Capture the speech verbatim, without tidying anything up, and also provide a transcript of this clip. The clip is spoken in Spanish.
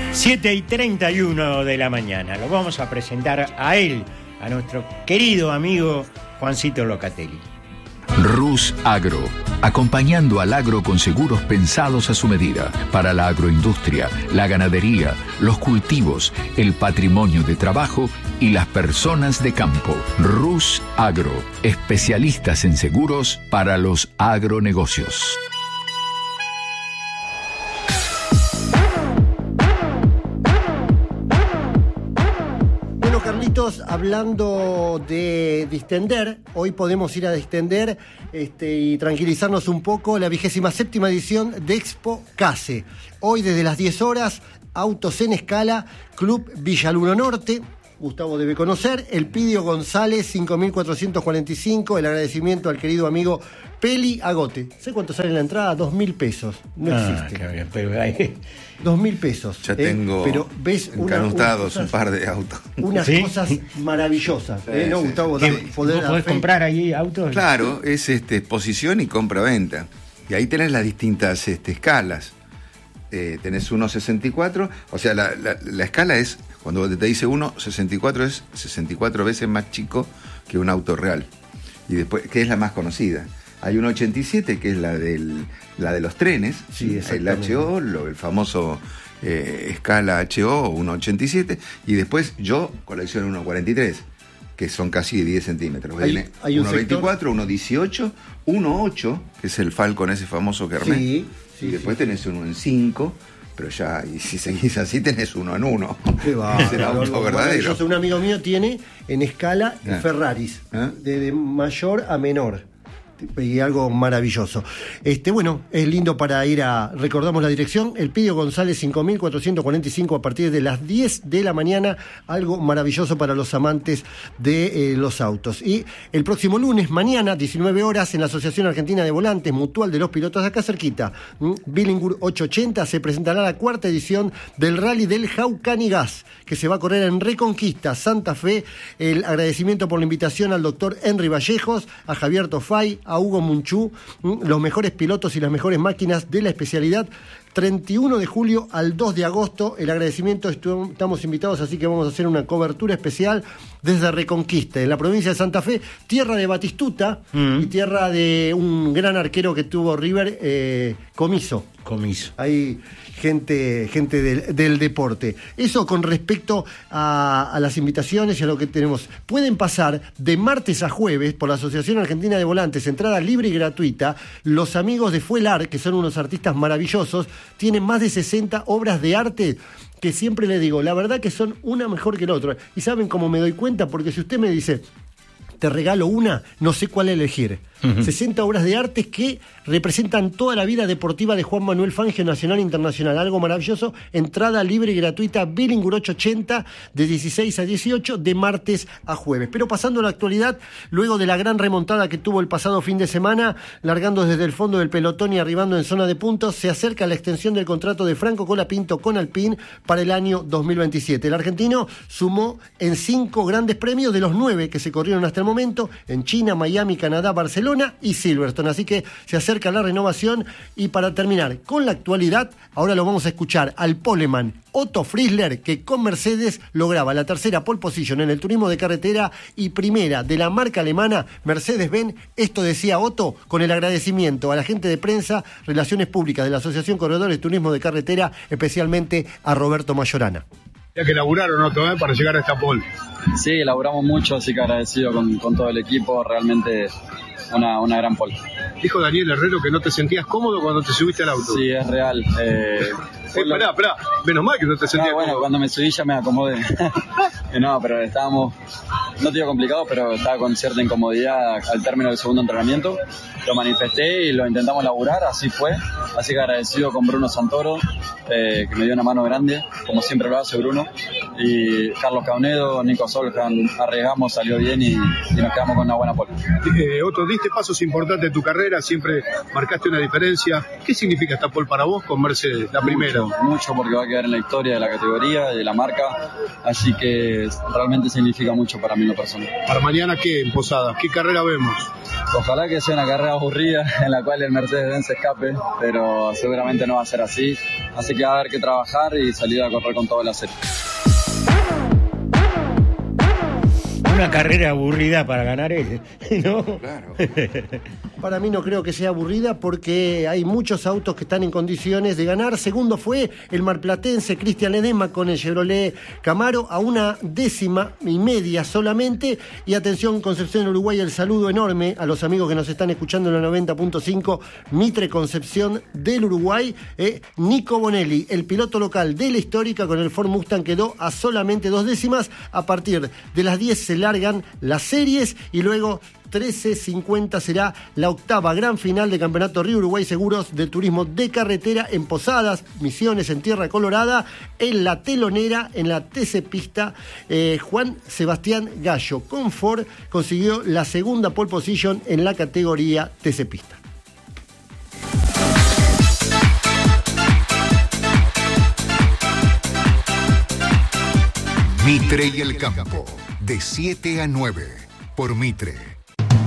siete y treinta y uno de la mañana. Lo vamos a presentar a él, a nuestro querido amigo Juancito Locatelli. Rus Agro, acompañando al agro con seguros pensados a su medida, para la agroindustria, la ganadería, los cultivos, el patrimonio de trabajo y las personas de campo. Rus Agro, especialistas en seguros para los agronegocios. Carlitos, hablando de distender, hoy podemos ir a distender este, y tranquilizarnos un poco la vigésima séptima edición de Expo Case. Hoy desde las diez horas, autos en escala, Club Villaluno Norte. Gustavo debe conocer, Elpidio González, cinco mil cuatrocientos cuarenta y cinco, el agradecimiento al querido amigo Peli Agote. ¿Sé cuánto sale en la entrada? Dos mil pesos. No ah, existe. Qué bien, pero hay... Dos mil pesos. Ya ¿eh? tengo pero ves encanutados una, un par de autos. Unas ¿Sí? cosas maravillosas. Sí, ¿eh? ¿No, sí. Gustavo? ¿Qué, Poder ¿Vos podés fe. comprar ahí autos? Claro, es este, exposición y compra-venta. Y ahí tenés las distintas este, escalas. Eh, tenés uno sesenta y cuatro, o sea, la, la, la escala es, cuando te dice uno sesenta y cuatro, es sesenta y cuatro veces más chico que un auto real. Y después, que es la más conocida. Hay un ochenta y siete, que es la, del, la de los trenes, sí, el H O, lo, el famoso eh, escala H O, uno ochenta y siete, y después yo colecciono uno cuarenta y tres, que son casi diez centímetros. Hay, Viene hay un uno veinticuatro, uno dieciocho, uno ocho, que es el Falcon ese famoso que armé. Sí, sí, y después sí. tenés uno en cinco, pero ya, y si seguís así, tenés uno en uno. Qué va, Es el auto no, verdadero. Yo sé, un amigo mío tiene en escala Ah. Ferraris, Ah. de, de mayor a menor. Y algo maravilloso. Este, bueno, es lindo para ir a. Recordamos la dirección: Elpidio González, cinco mil cuatrocientos cuarenta y cinco, a partir de las diez de la mañana. Algo maravilloso para los amantes de eh, los autos. Y el próximo lunes, mañana, diecinueve horas, en la Asociación Argentina de Volantes, Mutual de los Pilotos, acá cerquita, ¿m? Billingur ochocientos ochenta, se presentará la cuarta edición del Rally del Jaucanigas, que se va a correr en Reconquista, Santa Fe. El agradecimiento por la invitación al doctor Henry Vallejos, a Javier Tofay, a Hugo Munchú, los mejores pilotos y las mejores máquinas de la especialidad. treinta y uno de julio al dos de agosto, el agradecimiento, estamos invitados, así que vamos a hacer una cobertura especial desde Reconquista, en la provincia de Santa Fe, tierra de Batistuta mm. y tierra de un gran arquero que tuvo River, eh, Comiso. Comiso. Hay gente, gente del, del deporte. Eso con respecto a, a las invitaciones y a lo que tenemos. Pueden pasar de martes a jueves por la Asociación Argentina de Volantes, entrada libre y gratuita. Los amigos de Fuelar, que son unos artistas maravillosos, tienen más de sesenta obras de arte que siempre les digo, la verdad que son una mejor que la otra. ¿Y saben cómo me doy cuenta? Porque si usted me dice, te regalo una, no sé cuál elegir. Uh-huh. sesenta obras de arte que representan toda la vida deportiva de Juan Manuel Fangio, nacional e internacional. Algo maravilloso. Entrada libre y gratuita, Billingur ochocientos ochenta, de dieciséis a dieciocho, de martes a jueves. Pero pasando a la actualidad, luego de la gran remontada que tuvo el pasado fin de semana, largando desde el fondo del pelotón y arribando en zona de puntos, se acerca la extensión del contrato de Franco Colapinto con Alpine para el año dos mil veintisiete. El argentino sumó en cinco grandes premios de los nueve que se corrieron hasta el momento, en China, Miami, Canadá, Barcelona y Silverstone. Así que se acerca la renovación. Y para terminar con la actualidad, ahora lo vamos a escuchar al poleman Otto Frizzler, que con Mercedes lograba la tercera pole position en el turismo de carretera y primera de la marca alemana Mercedes-Benz. Esto decía Otto, con el agradecimiento a la gente de prensa, relaciones públicas de la Asociación Corredores Turismo de Carretera, especialmente a Roberto Mayorana. Ya que laburaron, Otto, ¿eh? para llegar a esta pole. Sí, laburamos mucho, así que agradecido con, con todo el equipo, realmente una, una gran pole. Dijo Daniel Herrero que no te sentías cómodo cuando te subiste al auto. Sí, es real. Eh, eh, lo... Esperá, esperá, menos mal que no te sentías no, bueno, cómodo. Cuando me subí ya me acomodé. No, pero estábamos, no te digo complicado, pero estaba con cierta incomodidad al término del segundo entrenamiento. Lo manifesté y lo intentamos laburar, así fue. Así que agradecido con Bruno Santoro, eh, que me dio una mano grande, como siempre lo hace Bruno. Y Carlos Caunedo, Nico Soljan, arriesgamos, salió bien y, y nos quedamos con una buena pole. Eh, Otto, diste pasos importantes en tu carrera, siempre marcaste una diferencia. ¿Qué significa esta pole para vos con Mercedes, la primera? Mucho, mucho, porque va a quedar en la historia de la categoría, de la marca, así que realmente significa mucho para mí en lo personal. Para mañana, ¿qué en Posadas? ¿Qué carrera vemos? Ojalá que sea una carrera aburrida en la cual el Mercedes-Benz se escape, pero seguramente no va a ser así. Así que va a haber que trabajar y salir a correr con toda la serie. Una carrera aburrida para ganar él, ¿no? Claro. Para mí no creo que sea aburrida porque hay muchos autos que están en condiciones de ganar. Segundo fue el marplatense Cristian Ledesma con el Chevrolet Camaro a una décima y media solamente. Y atención, Concepción, Uruguay, el saludo enorme a los amigos que nos están escuchando en la noventa punto cinco Mitre Concepción del Uruguay. Eh, Nico Bonelli, el piloto local de la histórica con el Ford Mustang, quedó a solamente dos décimas. A partir de las diez se largan las series y luego trece cincuenta será la octava gran final de Campeonato Río Uruguay Seguros de Turismo de Carretera en Posadas, Misiones, en Tierra Colorada, en la telonera, en la T C Pista. Eh, Juan Sebastián Gallo con Ford consiguió la segunda pole position en la categoría T C Pista. Mitre y el campo, de siete a nueve, por Mitre.